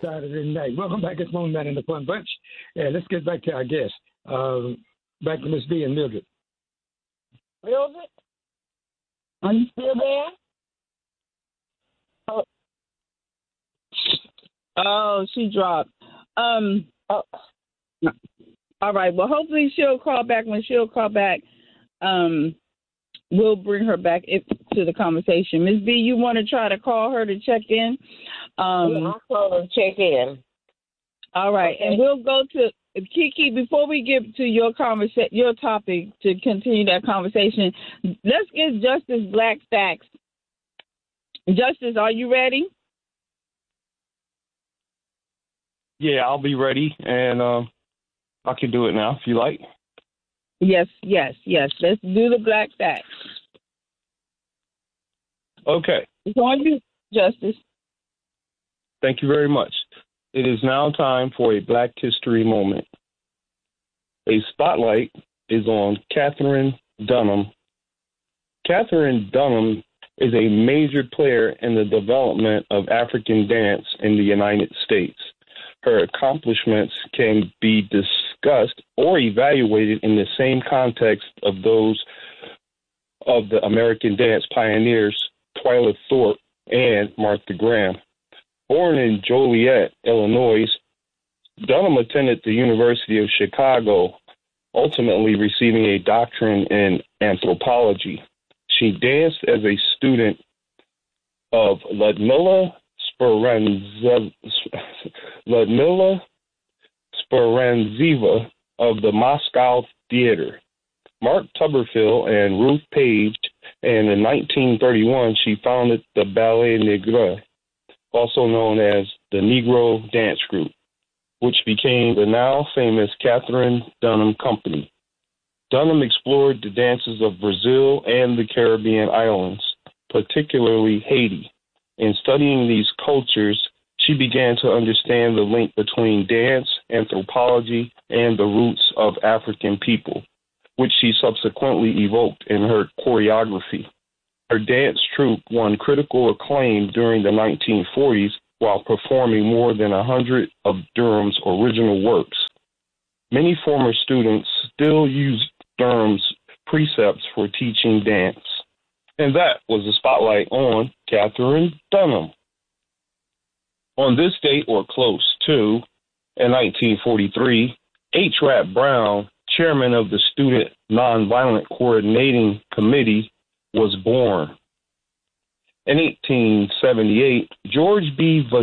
Saturday night. Welcome back. It's Moon Man and the Fun Bunch. Let's get back to our guest. Back to Miss B and Mildred. Mildred? Are you still there? Oh, she dropped. All right. Well, hopefully she'll call back. When she'll call back, we'll bring her back to the conversation. Miss B, you want to try to call her to check in? I'll call her to check in. All right. Okay. And we'll go to Kiki. Before we get to your topic to continue that conversation, let's get Justice Black Stacks. Justice, are you ready? Yeah, I'll be ready, and I can do it now if you like. Yes. Let's do the Black Stacks. Okay. It's on you, Justice. Thank you very much. It is now time for a Black History moment. A spotlight is on Katherine Dunham. Katherine Dunham is a major player in the development of African dance in the United States. Her accomplishments can be discussed or evaluated in the same context of those of the American dance pioneers Twyla Thorpe and Martha Graham. Born in Joliet, Illinois, Dunham attended the University of Chicago, ultimately receiving a doctorate in anthropology. She danced as a student of Ludmilla Speranzeva of the Moscow Theater, Mark Tuberville, and Ruth Page, and in 1931 she founded the Ballet Negre, also known as the Negro Dance Group, which became the now famous Katherine Dunham Company. Dunham explored the dances of Brazil and the Caribbean islands, particularly Haiti. In studying these cultures, she began to understand the link between dance, anthropology, and the roots of African people, which she subsequently evoked in her choreography. Her dance troupe won critical acclaim during the 1940s while performing more than 100 of Durham's original works. Many former students still use Durham's precepts for teaching dance. And that was the spotlight on Katherine Dunham. On this date, or close to, in 1943, H. Rap Brown, chairman of the Student Nonviolent Coordinating Committee, was born. In 1878, George B.